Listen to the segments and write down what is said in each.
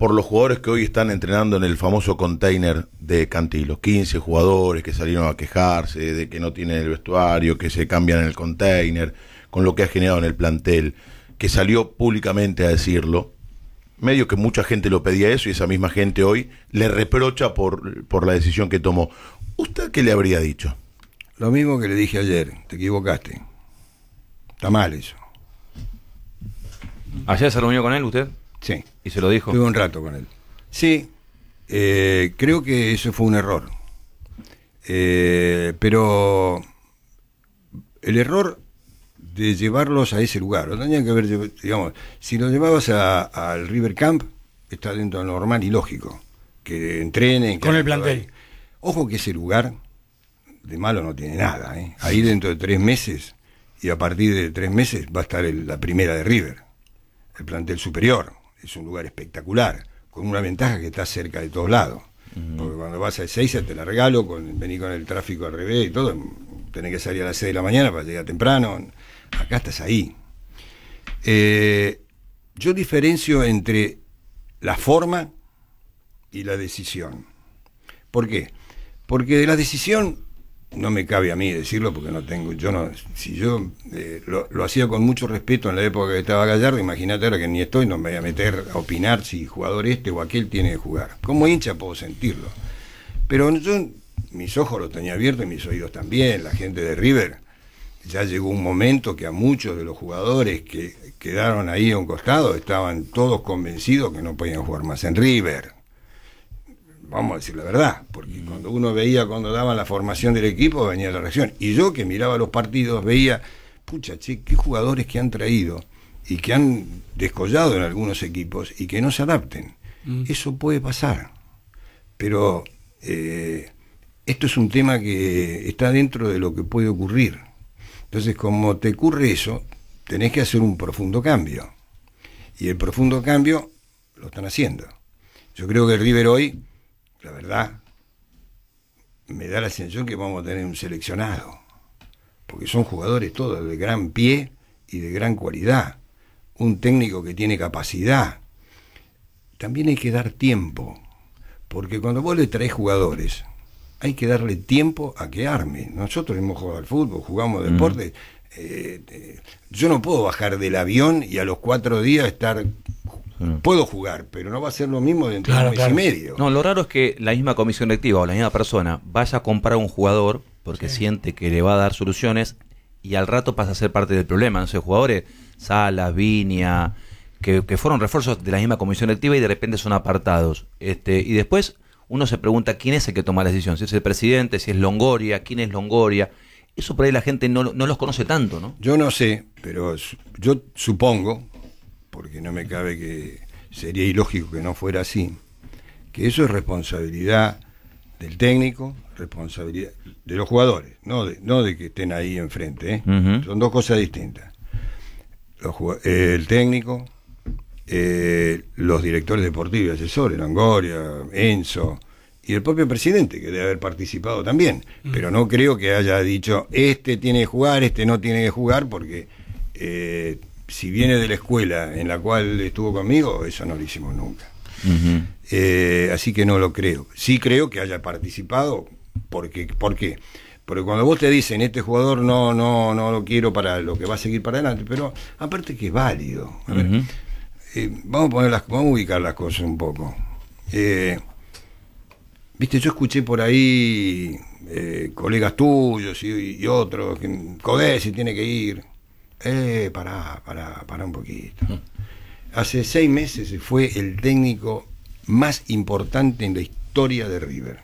por los jugadores que hoy están entrenando en el famoso container de Cantí, los 15 jugadores que salieron a quejarse de que no tienen el vestuario, que se cambian en el container, con lo que ha generado en el plantel, que salió públicamente a decirlo, medio que mucha gente lo pedía eso y esa misma gente hoy le reprocha por la decisión que tomó. ¿Usted qué le habría dicho? Lo mismo que le dije ayer, te equivocaste. Está mal eso. ¿Ayer se reunió con él usted? Sí. ¿Y se lo dijo? Tuve un rato con él. Sí, creo que eso fue un error. Pero el error de llevarlos a ese lugar, lo tenía que haber, digamos, si lo llevabas al River Camp, está dentro de lo normal y lógico, que entrenen. Con el plantel. Ahí. Ojo que ese lugar de malo no tiene nada, ¿eh? Ahí dentro de 3 meses, y a partir de 3 meses va a estar la primera de River, el plantel superior. Es un lugar espectacular, con una ventaja que está cerca de todos lados. Porque cuando vas a Ezeiza te la regalo, vení con el tráfico al revés y todo, tenés que salir a las 6 de la mañana para llegar temprano. Acá estás ahí. Yo diferencio entre la forma y la decisión. ¿Por qué? Porque de la decisión no me cabe a mí decirlo, porque no tengo, si yo lo hacía con mucho respeto en la época que estaba Gallardo, imagínate ahora que ni estoy, no me voy a meter a opinar si jugador este o aquel tiene que jugar. Como hincha puedo sentirlo, pero yo mis ojos los tenía abiertos y mis oídos también. La gente de River, ya llegó un momento que a muchos de los jugadores que quedaron ahí a un costado estaban todos convencidos que no podían jugar más en River. Vamos a decir la verdad, porque cuando uno veía, cuando daban la formación del equipo, venía la reacción. Y yo que miraba los partidos, veía, pucha, che, qué jugadores que han traído y que han descollado en algunos equipos y que no se adapten. Eso puede pasar. Pero esto es un tema que está dentro de lo que puede ocurrir. Entonces, como te ocurre eso, tenés que hacer un profundo cambio. Y el profundo cambio lo están haciendo. Yo creo que el River hoy, la verdad, me da la sensación que vamos a tener un seleccionado, porque son jugadores todos de gran pie y de gran cualidad, un técnico que tiene capacidad. También hay que dar tiempo, porque cuando vos le traes jugadores, hay que darle tiempo a que arme. Nosotros hemos jugado al fútbol, jugamos deporte. Yo no puedo bajar del avión y a los 4 días estar... Puedo jugar, pero no va a ser lo mismo dentro de un mes y medio. No, lo raro es que la misma comisión directiva o la misma persona vaya a comprar a un jugador porque siente que le va a dar soluciones y al rato pasa a ser parte del problema. No sé, jugadores, Salas, Viña, que fueron refuerzos de la misma comisión directiva y de repente son apartados. Y después uno se pregunta quién es el que toma la decisión, si es el presidente, si es Longoria, quién es Longoria. Eso por ahí la gente no los conoce tanto, ¿no? Yo no sé, pero yo supongo, porque no me cabe que sería ilógico que no fuera así, que eso es responsabilidad del técnico, responsabilidad de los jugadores, no de que estén ahí enfrente, ¿eh? Son dos cosas distintas. El técnico, los directores deportivos y asesores, Longoria, Enzo, y el propio presidente, que debe haber participado también, pero no creo que haya dicho, este tiene que jugar, este no tiene que jugar, porque... si viene de la escuela en la cual estuvo conmigo, eso no lo hicimos nunca. Así que no lo creo. Sí creo que haya participado, ¿por qué? Porque cuando vos te dicen, este jugador no lo quiero para lo que va a seguir para adelante, pero aparte que es válido. A ver, vamos a ubicar las cosas un poco. Viste, yo escuché por ahí colegas tuyos y otros, que Codesi tiene que ir. Pará un poquito. Hace 6 meses fue el técnico más importante en la historia de River.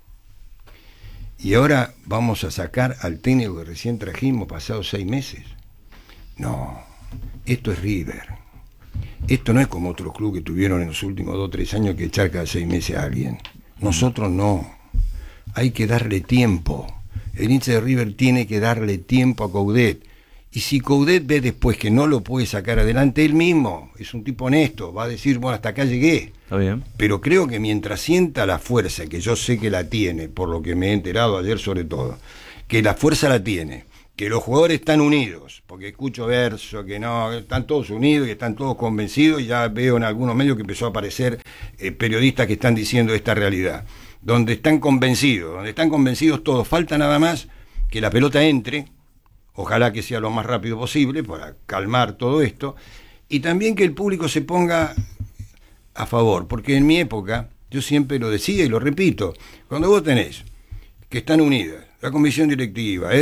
Y ahora vamos a sacar al técnico que recién trajimos pasados 6 meses. No, esto es River. Esto no es como otros clubes que tuvieron en los últimos 2 o 3 años que echar cada 6 meses a alguien. Nosotros no. Hay que darle tiempo. El hincha de River tiene que darle tiempo a Coudet. Y si Coudet ve después que no lo puede sacar adelante él mismo, es un tipo honesto, va a decir, bueno, hasta acá llegué. Está bien. Pero creo que mientras sienta la fuerza, que yo sé que la tiene, por lo que me he enterado ayer sobre todo, que la fuerza la tiene, que los jugadores están unidos, porque escucho verso, que no, están todos unidos y están todos convencidos, y ya veo en algunos medios que empezó a aparecer periodistas que están diciendo esta realidad, donde están convencidos todos, falta nada más que la pelota entre, ojalá que sea lo más rápido posible para calmar todo esto, y también que el público se ponga a favor, porque en mi época, yo siempre lo decía y lo repito, cuando vos tenés que están unidas, la comisión directiva,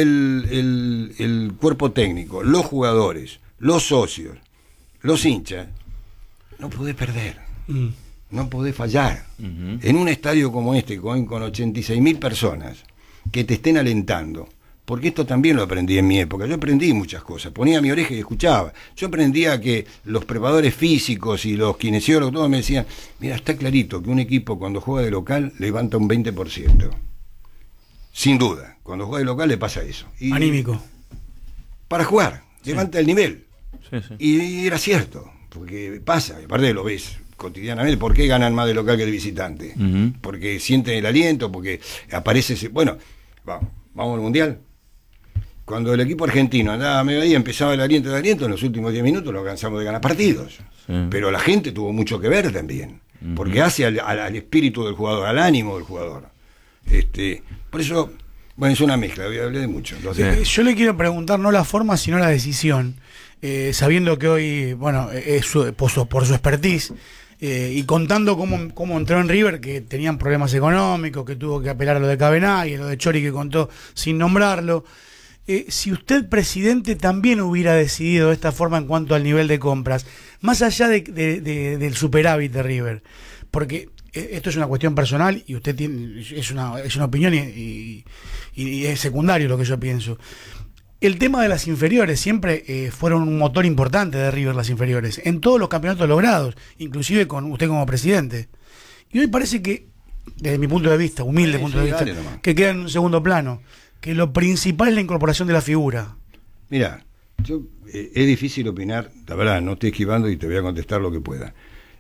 el cuerpo técnico, los jugadores, los socios, los hinchas, no podés perder, no podés fallar. En un estadio como este, con 86.000 personas, que te estén alentando, porque esto también lo aprendí en mi época, yo aprendí muchas cosas, ponía mi oreja y escuchaba, yo aprendía que los preparadores físicos y los kinesiólogos, todos me decían, mira, está clarito que un equipo cuando juega de local levanta un 20%. Sin duda, cuando juega de local le pasa eso. Y anímico. Para jugar, sí. levanta el nivel. Sí, sí. Y era cierto, porque pasa, aparte lo ves cotidianamente, ¿por qué ganan más de local que de visitante? Porque sienten el aliento, porque aparece ese... Bueno, vamos al Mundial. Cuando el equipo argentino andaba a mediodía, empezaba el aliento, en los últimos 10 minutos lo cansamos de ganar partidos. Sí. Pero la gente tuvo mucho que ver también, porque hace al espíritu del jugador, al ánimo del jugador. Por eso, bueno, es una mezcla, hablé de mucho. Yo le quiero preguntar no la forma, sino la decisión, sabiendo que hoy, bueno, es por su expertise, y contando cómo entró en River, que tenían problemas económicos, que tuvo que apelar a lo de Cabenagui, lo de Chori que contó sin nombrarlo. Si usted, presidente, también hubiera decidido de esta forma en cuanto al nivel de compras, más allá del superávit de River, porque esto es una cuestión personal y usted es una opinión y es secundario lo que yo pienso. El tema de las inferiores siempre fueron un motor importante de River, las inferiores, en todos los campeonatos logrados, inclusive con usted como presidente. Y hoy parece que, desde mi punto de vista, humilde punto de vista, que queda en un segundo plano, que lo principal es la incorporación de la figura. Mira, es difícil opinar, la verdad, no estoy esquivando y te voy a contestar lo que pueda.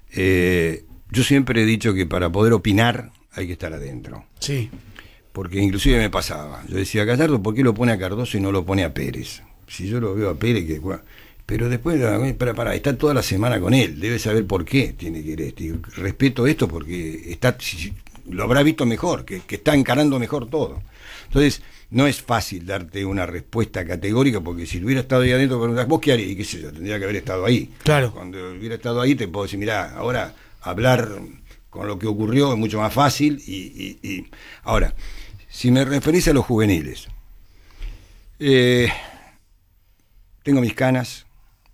Yo siempre he dicho que para poder opinar hay que estar adentro. Sí. Porque inclusive me pasaba. Yo decía, Gallardo, ¿por qué lo pone a Cardoso y no lo pone a Pérez? Si yo lo veo a Pérez, que... Pero después, está toda la semana con él, debe saber por qué tiene que ir Y respeto esto porque lo habrá visto mejor, que está encarando mejor todo. Entonces, no es fácil darte una respuesta categórica, porque si hubiera estado ahí adentro, preguntas, ¿vos qué harías? Y qué sé yo, tendría que haber estado ahí. Claro. Cuando hubiera estado ahí, te puedo decir, mirá, ahora hablar con lo que ocurrió es mucho más fácil. Ahora, si me referís a los juveniles, tengo mis canas,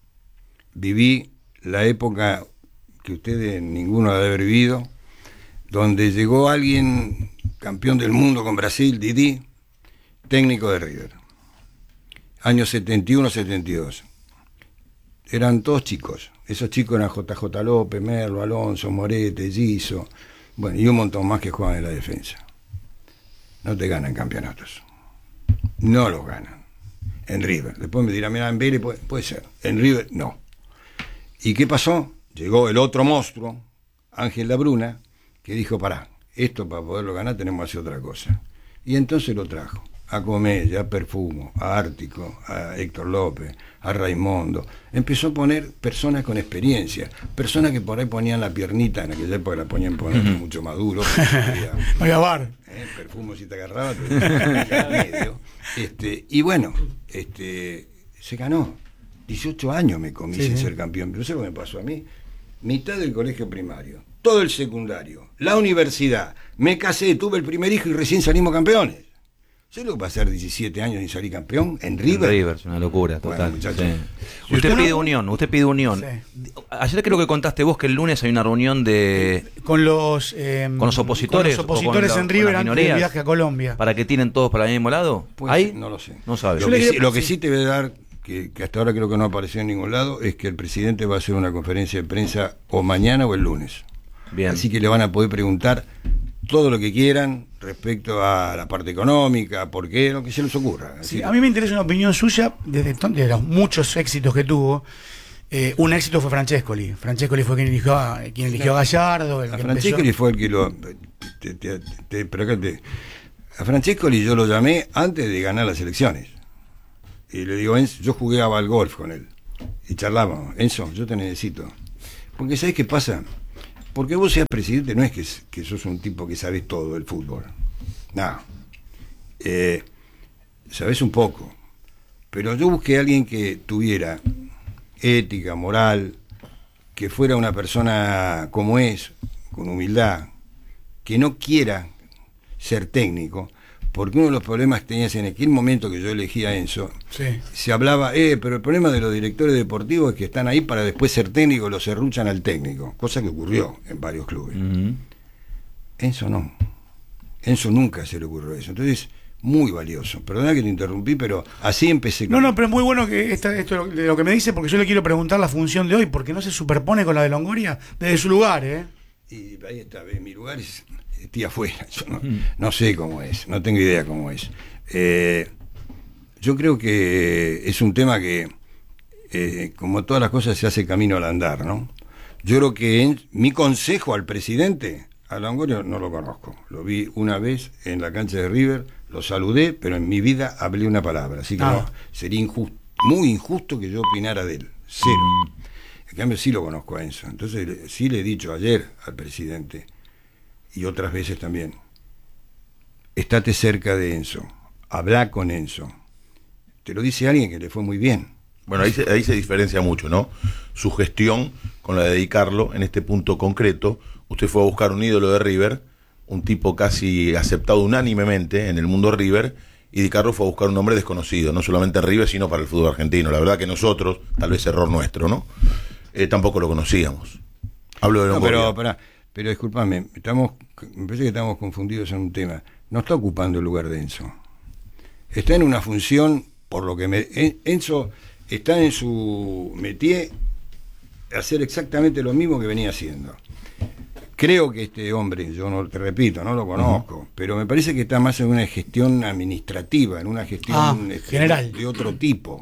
viví la época que ustedes ninguno ha de haber vivido, donde llegó alguien campeón del mundo con Brasil, Didi, técnico de River, años 71-72. Eran todos chicos. Esos chicos eran JJ López, Merlo, Alonso, Morete, Giso, bueno, y un montón más que juegan en la defensa. No te ganan campeonatos. No los ganan. En River. Después me dirán, mira, en Vélez puede ser. En River, no. ¿Y qué pasó? Llegó el otro monstruo, Ángel Labruna, que dijo, pará, esto para poderlo ganar tenemos que hacer otra cosa. Y entonces lo trajo a Comella, a Perfumo, a Ártico, a Héctor López, a Raimundo. Empezó a poner personas con experiencia, personas que por ahí ponían la piernita, en aquella época la ponían mucho más duro. Había bar. Perfumo, si te agarraba, te en medio. Y bueno, se ganó. 18 años me comí sin ser campeón. Pero ¿sabes lo que me pasó a mí? Mitad del colegio primario, todo el secundario, la universidad, me casé, tuve el primer hijo y recién salimos campeones. ¿Sabes lo que va a ser 17 años y salir campeón en River? En River, es una locura, total. Bueno, sí. Usted pide unión. Sí. Ayer creo que contaste vos que el lunes hay una reunión con los opositores, en River antes del viaje a Colombia. ¿Para que tienen todos para el mismo lado? Pues, ¿Ahí? No lo sé. No sabes. Lo que sí te voy a dar, que hasta ahora creo que no apareció en ningún lado, es que el presidente va a hacer una conferencia de prensa o mañana o el lunes. Bien. Así que le van a poder preguntar todo lo que quieran respecto a la parte económica, por qué, lo que se les ocurra. Sí, a mí me interesa una opinión suya de los muchos éxitos que tuvo. Un éxito fue Francescoli. Francescoli fue quien eligió a Gallardo. A Francescoli fue el que lo... A Francescoli yo lo llamé antes de ganar las elecciones. y le digo, Enzo, yo jugaba al golf con él y charlábamos, Enzo, yo te necesito. Porque ¿sabés qué pasa? Porque vos seas presidente no es que sos un tipo que sabés todo del fútbol. No. Sabés un poco. Pero yo busqué a alguien que tuviera ética, moral, que fuera una persona como es, con humildad, que no quiera ser técnico, porque uno de los problemas que tenías en aquel momento que yo elegí a Enzo, Sí. se hablaba, pero el problema de los directores deportivos es que están ahí para después ser técnicos, los serruchan al técnico, cosa que ocurrió en varios clubes. Enzo no. Enzo nunca se le ocurrió eso. Entonces, muy valioso. Perdona que te interrumpí, pero así empecé. No, pero es muy bueno que esto de lo que me dice, porque yo le quiero preguntar la función de hoy, porque no se superpone con la de Longoria desde su lugar, ¿eh? Y ahí está, mi lugar es estoy afuera, yo no sé cómo es, no tengo idea cómo es. Yo creo que es un tema que, como todas las cosas, se hace camino al andar, ¿no? Yo creo que mi consejo al presidente, a Longoria no lo conozco, lo vi una vez en la cancha de River, lo saludé, pero en mi vida hablé una palabra, así que no, sería muy injusto que yo opinara de él, cero. En cambio sí lo conozco a Enzo, entonces sí le he dicho ayer al presidente y otras veces también, estate cerca de Enzo, habla con Enzo, te lo dice alguien que le fue muy bien. Bueno, ahí se diferencia mucho, ¿no? Su gestión con la de Di Carlo, en este punto concreto, usted fue a buscar un ídolo de River, un tipo casi aceptado unánimemente en el mundo River, y Di Carlo fue a buscar un hombre desconocido, no solamente en River, sino para el fútbol argentino. La verdad que nosotros, tal vez error nuestro, ¿no? Tampoco lo conocíamos. Hablo de Longoria. Pero discúlpame, me parece que estamos confundidos en un tema. No está ocupando el lugar de Enzo. Está en una función, por lo que Enzo está en su métier, hacer exactamente lo mismo que venía haciendo. Creo que este hombre, yo no te repito, no lo conozco, pero me parece que está más en una gestión administrativa, en una gestión general de otro tipo.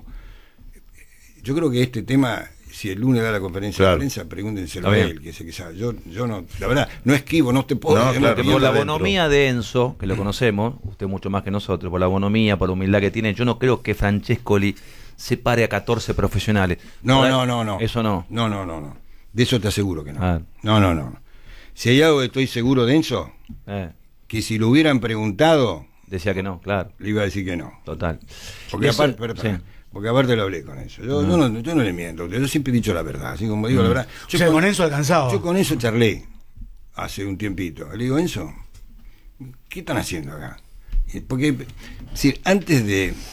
Yo creo que este tema, si el lunes da la conferencia de prensa, pregúntenselo a él, que sé que sabe. Yo no, la verdad, no esquivo, no te puedo. Por la bonomía de Enzo, que lo conocemos, usted mucho más que nosotros, por la bonomía, por la humildad que tiene, yo no creo que Francescoli se pare a 14 profesionales. No. Eso no. No. De eso te aseguro que no. Ah. No. Si hay algo que estoy seguro de Enzo, que si lo hubieran preguntado, decía que no, claro. Le iba a decir que no. Total. Porque aparte lo hablé con Enzo. Yo no le miento, yo siempre he dicho la verdad, así como digo la verdad. Con Enzo alcanzado. Yo con Enzo charlé hace un tiempito. Le digo, Enzo, ¿qué están haciendo acá? Porque, antes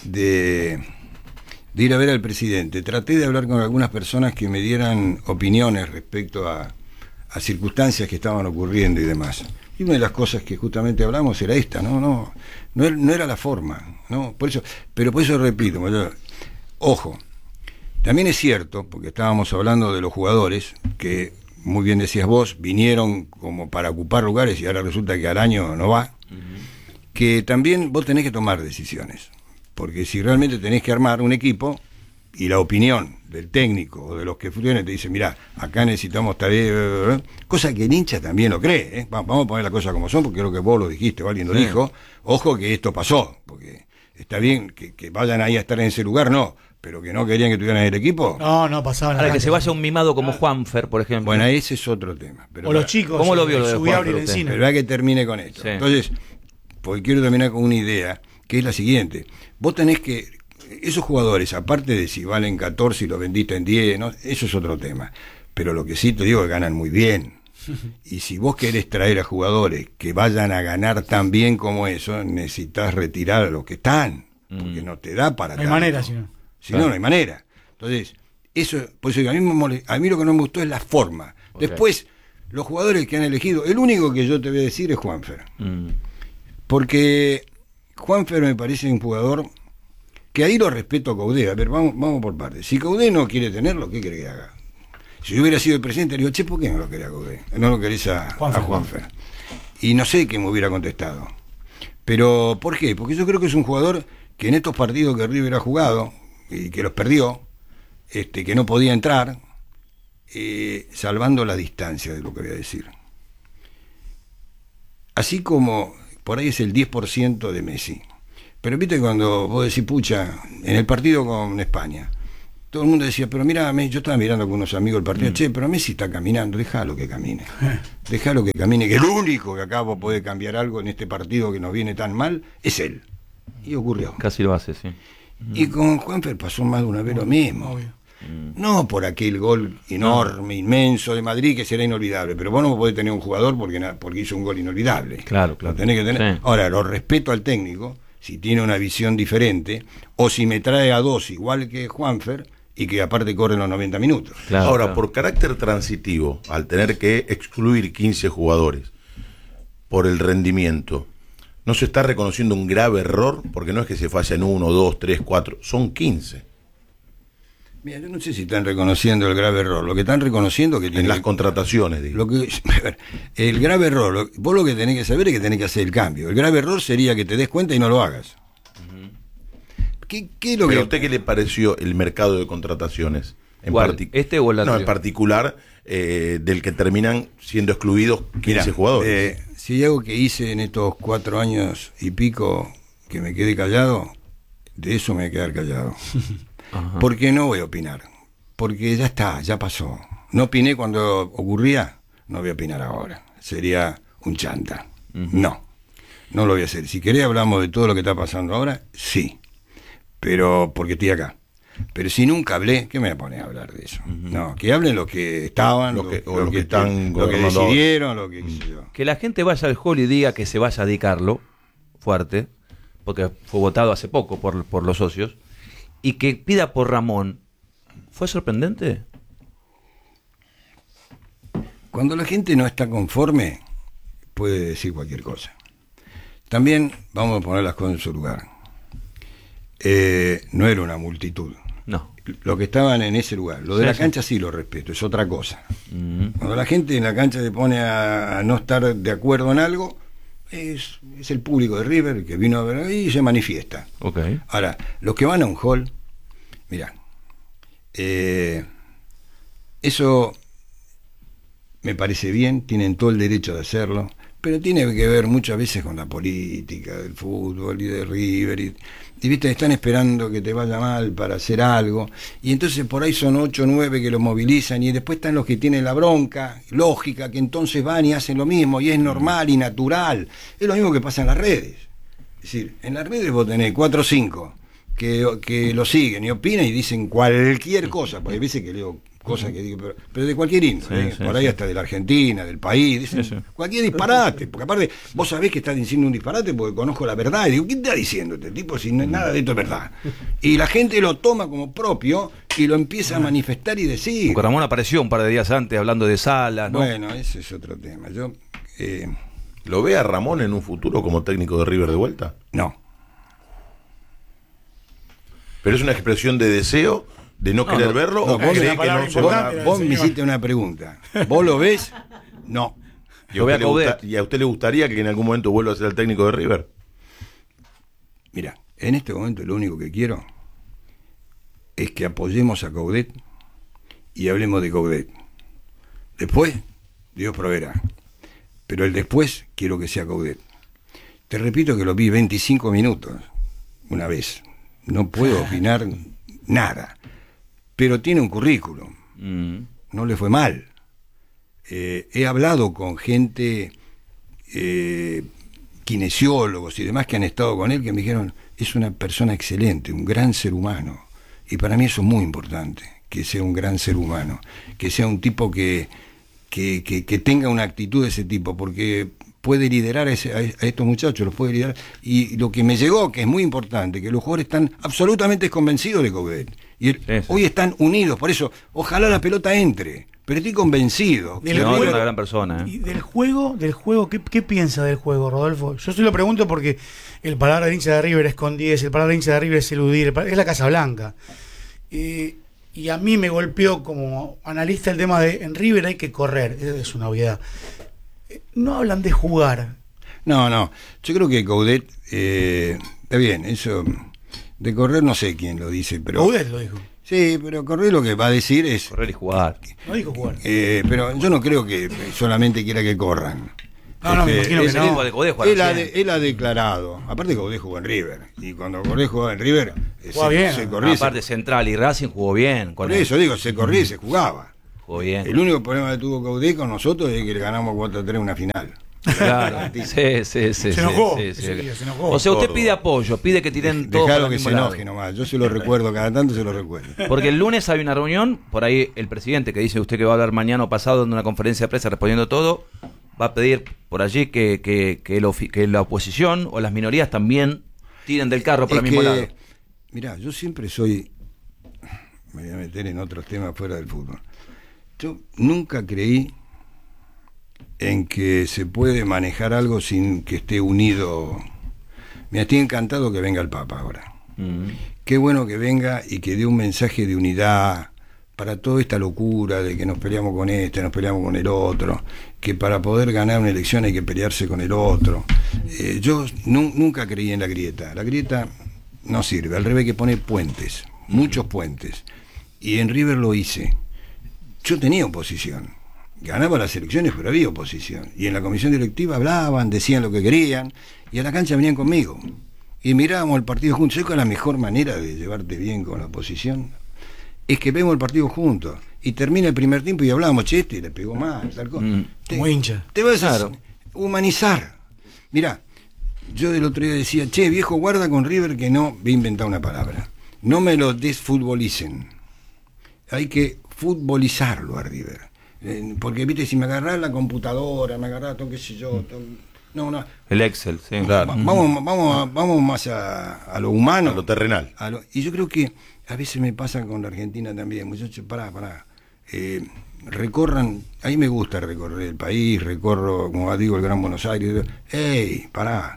de ir a ver al presidente, traté de hablar con algunas personas que me dieran opiniones respecto a circunstancias que estaban ocurriendo y demás. Y una de las cosas que justamente hablamos era esta, no era la forma, ¿no? Por eso repito, ojo, también es cierto, porque estábamos hablando de los jugadores, que muy bien decías vos, vinieron como para ocupar lugares y ahora resulta que al año no va, que también vos tenés que tomar decisiones, porque si realmente tenés que armar un equipo, y la opinión del técnico o de los que funcionan te dice, mirá, acá necesitamos tal cosa que el hincha también lo cree, ¿eh? Vamos a poner las cosas como son, porque creo que vos lo dijiste o alguien lo dijo, ojo que esto pasó, porque está bien que vayan ahí a estar en ese lugar, no, pero que no querían que estuvieran en el equipo. No pasaba nada. Ahora que se vaya un mimado como Juanfer, por ejemplo. Bueno, ese es otro tema. Pero o los chicos. ¿Cómo lo vio lo de Juanfer? Pero hay que termine con esto. Sí. Entonces, porque quiero terminar con una idea, que es la siguiente. Vos tenés que esos jugadores, aparte de si valen 14 y los vendiste en 10, ¿no? Eso es otro tema. Pero lo que sí te digo es que ganan muy bien. Y si vos querés traer a jugadores que vayan a ganar tan bien como eso, necesitas retirar a los que están. Porque no te da para tanto. No hay manera, si no. Si no hay manera. Entonces, eso, pues a mí lo que no me gustó es la forma. Okay. Después, los jugadores que han elegido, el único que yo te voy a decir es Juanfer. Porque Juanfer me parece un jugador que ahí lo respeto a Coudet. A ver, vamos por partes. Si Coudet no quiere tenerlo, ¿qué quiere que haga? Si yo hubiera sido el presidente, le digo, che, ¿por qué no lo quería Coudet? No lo querés a Juanfer. Y no sé qué me hubiera contestado. Pero, ¿por qué? Porque yo creo que es un jugador que en estos partidos que River ha jugado, y que los perdió, que no podía entrar, salvando la distancia de lo que voy a decir. Así como por ahí es el 10% de Messi. Pero viste cuando vos decís, pucha, en el partido con España, todo el mundo decía, pero mira, yo estaba mirando con unos amigos el partido, che, pero Messi está caminando, déjalo que camine, que el único que acá vos podés cambiar algo en este partido que nos viene tan mal, es él. Y ocurrió. Casi lo hace, sí. Y con Juanfer pasó más de una vez lo mismo. Obvio. No por aquel gol enorme, inmenso de Madrid que será inolvidable, pero vos no podés tener un jugador porque hizo un gol inolvidable. Claro. Lo tenés que tener. Sí. Ahora, lo respeto al técnico, si tiene una visión diferente, o si me trae a dos igual que Juanfer, y que aparte corren los 90 minutos. Claro, Ahora, claro. por carácter transitivo, al tener que excluir 15 jugadores por el rendimiento, ¿no se está reconociendo un grave error? Porque no es que se falla en 1, 2, 3, 4, son 15. Mira, yo no sé si están reconociendo el grave error. Lo que están reconociendo que En las contrataciones, digo. a ver, el grave error, vos lo que tenés que saber es que tenés que hacer el cambio. El grave error sería que te des cuenta y no lo hagas. ¿Qué es lo Pero que a usted, ¿qué le pareció el mercado de contrataciones? ¿Cuál? ¿Este o el No, anterior? en particular, del que terminan siendo excluidos 15 Mirá, jugadores. si hay algo que hice en estos 4 años y pico que me quedé callado, de eso me voy a quedar callado. Ajá. Porque no voy a opinar. Porque ya está, ya pasó. No opiné cuando ocurría, no voy a opinar ahora. Sería un chanta. No lo voy a hacer. Si querés hablamos de todo lo que está pasando ahora, sí. Pero porque estoy acá. Pero si nunca hablé, ¿qué me voy a poner a hablar de eso? No, que hablen los que estaban, Los que están lo que gobernando ahora. decidieron, lo que qué sé yo. Que la gente vaya al hall y diga que se vaya a dedicarlo, fuerte, porque fue votado hace poco por los socios, y que pida por Ramón, ¿fue sorprendente? Cuando la gente no está conforme, puede decir cualquier cosa. También vamos a poner las cosas en su lugar. No era una multitud. No. Los que estaban en ese lugar. Lo de Sí, la sí. cancha sí lo respeto, es otra cosa. Mm. Cuando la gente en la cancha se pone a no estar de acuerdo en algo, es el público de River que vino a ver ahí y se manifiesta. Ok. Ahora, los que van a un hall, mirá, eso me parece bien, tienen todo el derecho de hacerlo, pero tiene que ver muchas veces con la política del fútbol y de River y viste, están esperando que te vaya mal para hacer algo, y entonces por ahí son 8 o 9 que lo movilizan, y después están los que tienen la bronca lógica, que entonces van y hacen lo mismo, y es normal y natural. Es lo mismo que pasa en las redes. Es decir, en las redes vos tenés 4 o 5 que lo siguen y opinan y dicen cualquier cosa, porque hay veces que leo cosas que digo, pero de cualquier índole, Sí, por ahí hasta de la Argentina, del país, dicen Sí. cualquier disparate, porque aparte vos sabés que estás diciendo un disparate porque conozco la verdad, y digo, ¿qué está diciendo este tipo si no, nada de esto es verdad? Y la gente lo toma como propio y lo empieza a manifestar y decir. Porque Ramón apareció un par de días antes hablando de Salas, ¿no? Bueno, ese es otro tema. Yo, ¿Lo ve a Ramón en un futuro como técnico de River de vuelta? no. ¿Pero es una expresión de deseo, de no querer verlo, no, o vos cree me- que palabra no se van a... importante. Vos me señor. hiciste una pregunta. ¿Vos lo ves? No. ¿Y Lo ve a gusta- Coudet. ¿Y a usted le gustaría que en algún momento vuelva a ser el técnico de River? Mira, en este momento lo único que quiero es que apoyemos a Coudet y hablemos de Coudet. Después, Dios proveerá. Pero el después quiero que sea Coudet. Te repito que lo vi 25 minutos una vez. No puedo opinar nada. Pero tiene un currículum. Mm. No le fue mal. He hablado con gente, kinesiólogos y demás que han estado con él, que me dijeron, es una persona excelente, un gran ser humano. Y para mí eso es muy importante, que sea un gran ser humano, que sea un tipo que tenga una actitud de ese tipo, porque puede liderar a estos muchachos, los puede liderar. Y lo que me llegó, que es muy importante, que los jugadores están absolutamente convencidos de Coudet. Y hoy están unidos, por eso, ojalá la pelota entre, pero estoy convencido. Del No, es juego- una gran persona, ¿eh? Y del juego, ¿qué piensa del juego, Rodolfo? Yo se lo pregunto porque el palabra de hincha de River es con 10, el palabra de hincha de River es eludir, es la Casa Blanca. Y a mí me golpeó como analista el tema de en River hay que correr, es una obviedad. No hablan de jugar. No, yo creo que Coudet, está bien, eso de correr no sé quién lo dice, pero... Coudet lo dijo, Sí, pero correr lo que va a decir es... Correr y jugar. no dijo jugar. pero yo no creo que solamente quiera que corran. No, me imagino que no. Él ha declarado, aparte que Godé jugó en River, y cuando Godé jugaba en River, se corría. Aparte Central y Racing jugó bien. Por eso digo, se corría y se jugaba. Jugó bien. El único problema que tuvo Godé con nosotros es que le ganamos 4-3 una final. Claro, sí. Se enojó. Se enojó. O sea, usted pide apoyo, pide que tiren todo. Dejalo que se enoje nomás, yo se lo recuerdo, cada tanto se lo recuerdo. Porque el lunes hay una reunión, por ahí el presidente que dice usted que va a hablar mañana o pasado en una conferencia de prensa respondiendo todo, va a pedir por allí que la oposición o las minorías también tiren del carro por el mismo lado. Mirá, yo siempre me voy a meter en otros temas fuera del fútbol. Yo nunca creí en que se puede manejar algo sin que esté unido. Me estoy encantado que venga el Papa ahora. Qué bueno que venga y que dé un mensaje de unidad para toda esta locura de que nos peleamos con nos peleamos con el otro, que para poder ganar una elección hay que pelearse con el otro. Yo nunca creí en la grieta. La grieta no sirve, al revés, que pone puentes, muchos puentes. Y en River lo hice. Yo tenía oposición. Ganaba las elecciones, pero había oposición. Y en la comisión directiva hablaban, decían lo que querían, y a la cancha venían conmigo. Y mirábamos el partido juntos. ¿Sabes cuál es la mejor manera de llevarte bien con la oposición? Es que vemos el partido juntos. Y termina el primer tiempo y hablamos, che, le pegó mal, tal cosa. Como hincha. Te vas a humanizar. Mirá, yo del otro día decía, che, viejo, guarda con River que no, voy a inventar una palabra. No me lo desfutbolicen. Hay que futbolizarlo a River. Porque, viste, si me agarrás la computadora, me agarrás todo, qué sé yo, todo, no. El Excel, sí. Claro. Vamos más a lo humano. A lo terrenal. Y yo creo que a veces me pasa con la Argentina también, muchachos, pará. Recorran, a mí me gusta recorrer el país, recorro, como digo, el Gran Buenos Aires. Pará,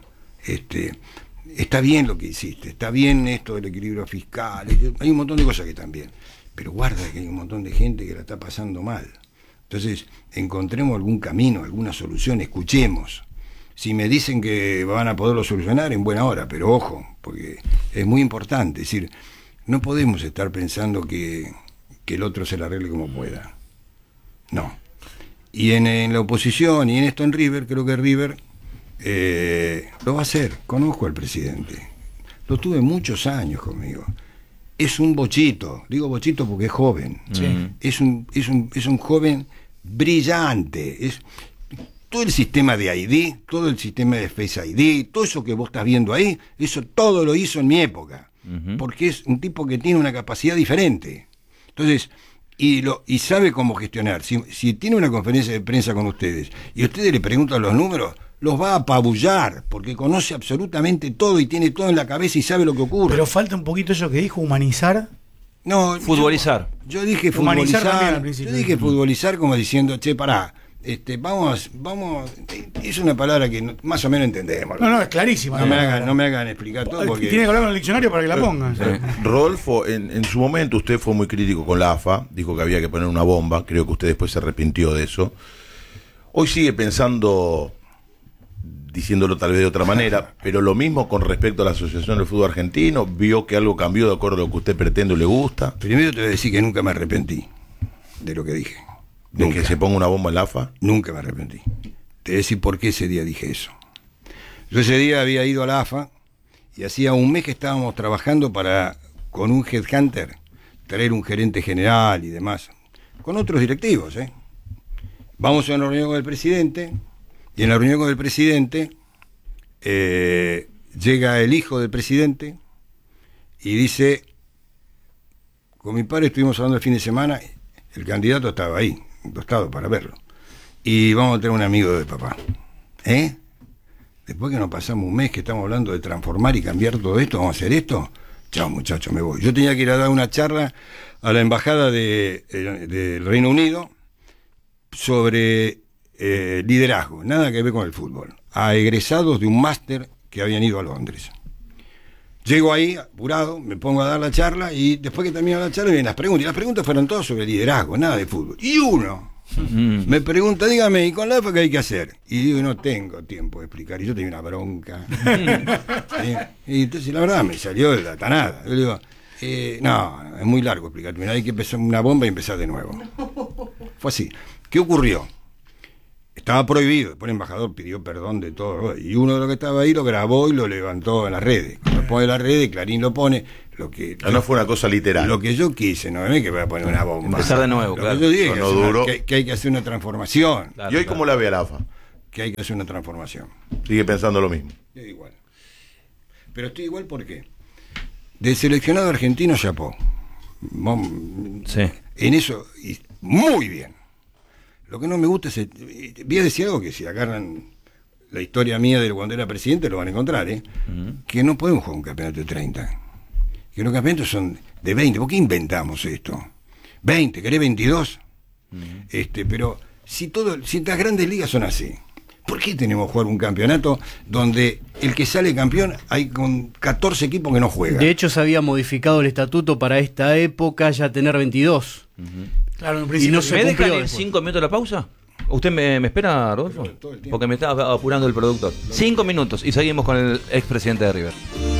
está bien lo que hiciste, está bien esto del equilibrio fiscal, hay un montón de cosas que están bien, pero guarda que hay un montón de gente que la está pasando mal. Entonces, encontremos algún camino, alguna solución, escuchemos. Si me dicen que van a poderlo solucionar, en buena hora, pero ojo, porque es muy importante. Es decir, no podemos estar pensando que el otro se la arregle como pueda. No. Y en la oposición y en esto en River, creo que River lo va a hacer. Conozco al presidente. Lo tuve muchos años conmigo. Es un bochito, digo bochito porque es joven. Sí. Es un joven brillante. Todo el sistema de ID, todo el sistema de Face ID, todo eso que vos estás viendo ahí, eso todo lo hizo en mi época. Porque es un tipo que tiene una capacidad diferente. Entonces, y sabe cómo gestionar. Si tiene una conferencia de prensa con ustedes y ustedes le preguntan los números, los va a apabullar, porque conoce absolutamente todo y tiene todo en la cabeza y sabe lo que ocurre. Pero falta un poquito eso que dijo, humanizar. No, futbolizar. Yo dije Humanizar también futbolizar. al principio. Yo dije futbolizar como diciendo, che, pará, vamos, es una palabra que más o menos entendemos. No, es clarísima. No me hagan explicar todo porque... Tiene que hablar con el diccionario para que la pongan. Rodolfo, en su momento usted fue muy crítico con la AFA, dijo que había que poner una bomba, creo que usted después se arrepintió de eso. Hoy sigue pensando, diciéndolo tal vez de otra manera, pero lo mismo con respecto a la Asociación del Fútbol Argentino, vio que algo cambió de acuerdo a lo que usted pretende o le gusta. Primero te voy a decir que nunca me arrepentí de lo que dije. ¿De que se ponga una bomba en la AFA? Nunca me arrepentí. Te voy a decir por qué ese día dije eso. Yo ese día había ido a la AFA y hacía un mes que estábamos trabajando para, con un headhunter, traer un gerente general y demás, con otros directivos. Vamos a una reunión con el presidente y en la reunión con el presidente llega el hijo del presidente y dice, con mi padre estuvimos hablando el fin de semana, el candidato estaba ahí, tostado para verlo, y vamos a tener un amigo de papá. Después que nos pasamos un mes que estamos hablando de transformar y cambiar todo esto, vamos a hacer esto, chao muchachos, me voy. Yo tenía que ir a dar una charla a la embajada del Reino Unido sobre liderazgo, nada que ver con el fútbol, a egresados de un máster que habían ido a Londres. Llego ahí, apurado, me pongo a dar la charla y después que termino la charla vienen las preguntas. Y las preguntas fueron todas sobre liderazgo, nada de fútbol. Y uno me pregunta, dígame, ¿y con la AFA qué hay que hacer? Y digo, no tengo tiempo de explicar. Y yo tenía una bronca. Y entonces la verdad me salió de la tanada. Yo digo, no, es muy largo explicar. Hay que empezar una bomba y empezar de nuevo. Fue así. ¿Qué ocurrió? Estaba prohibido. Después el embajador pidió perdón de todo. Y uno de los que estaba ahí lo grabó y lo levantó en las redes. Lo pone en las redes, Clarín lo pone. No fue una cosa literal. Lo que yo quise, no es que voy a poner una bomba. Empezar de nuevo, lo claro. que yo dije No duró. que hay que hacer una transformación. Claro, ¿Y hoy claro. cómo la ve a la AFA? Que hay que hacer una transformación. Sigue pensando lo mismo. Yo igual. Pero estoy igual porque del seleccionado argentino chapó. Sí. En eso, y muy bien. Lo que no me gusta es... voy a decir algo que si agarran la historia mía de cuando era presidente lo van a encontrar, que no podemos jugar un campeonato de 30. Que los campeonatos son de 20. ¿Por qué inventamos esto? 20, ¿querés 22? Pero si las grandes ligas son así, ¿por qué tenemos que jugar un campeonato donde el que sale campeón hay con 14 equipos que no juegan? De hecho, se había modificado el estatuto para esta época ya tener 22. Claro, en Y principio no se ¿Me dejan cumplió en después. 5 minutos la pausa? ¿Usted me espera, Rodolfo? Pero todo el tiempo. Porque me está apurando el productor. 5 minutos y seguimos con el expresidente de River.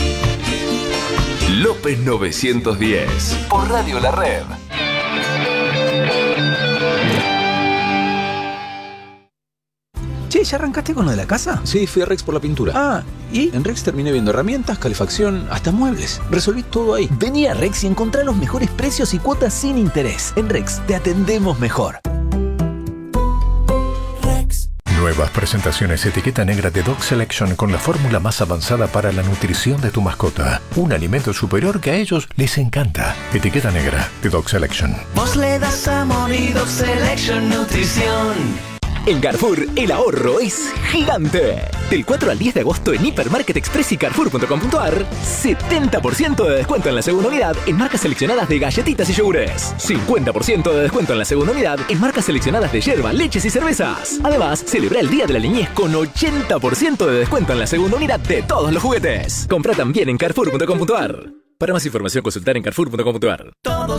López 910 por Radio La Red. Che, ¿ya arrancaste con lo de la casa? Sí, fui a Rex por la pintura. Ah, ¿y? En Rex terminé viendo herramientas, calefacción, hasta muebles. Resolví todo ahí. Vení a Rex y encontrá los mejores precios y cuotas sin interés. En Rex te atendemos mejor. Nuevas presentaciones etiqueta negra de Dog Selection con la fórmula más avanzada para la nutrición de tu mascota. Un alimento superior que a ellos les encanta. Etiqueta negra de Dog Selection. Vos le das amor y Dog Selection Nutrición. En Carrefour, el ahorro es gigante. Del 4 al 10 de agosto en Hipermarket Express y Carrefour.com.ar, 70% de descuento en la segunda unidad en marcas seleccionadas de galletitas y yogures. 50% de descuento en la segunda unidad en marcas seleccionadas de yerba, leches y cervezas. Además, celebra el Día de la Niñez con 80% de descuento en la segunda unidad de todos los juguetes. Compra también en Carrefour.com.ar. Para más información, consultar en Carrefour.com.ar.